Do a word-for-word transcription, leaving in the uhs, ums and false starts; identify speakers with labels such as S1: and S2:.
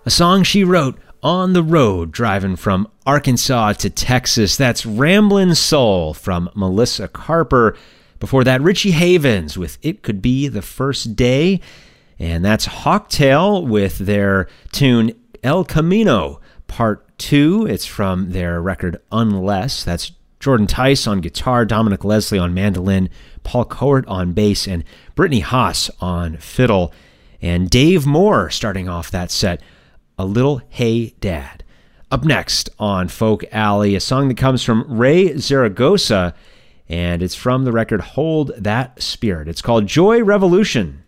S1: A song she wrote on the road driving from Arkansas to Texas. That's Ramblin' Soul from Melissa Carper. Before that, Richie Havens with It Could Be the First Day. And that's Hawktail with their tune El Camino Part two. It's from their record Unless. That's Jordan Tice on guitar, Dominic Leslie on mandolin, Paul Cowart on bass, and Brittany Haas on fiddle. And Dave Moore starting off that set, A Little Hey Dad. Up next on Folk Alley, a song that comes from Ray Zaragoza, and it's from the record Hold That Spirit. It's called Joy Revolution.